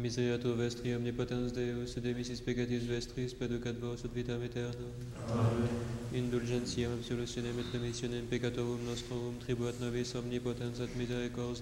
Misereatur vestri omnipotens Deus, de missis peccatis vestris, peducat vos ut vitam aeternam. Amen. Indulgentiam absolutionem et remissionem peccatorum nostrorum, tribuat nobis omnipotens et misericors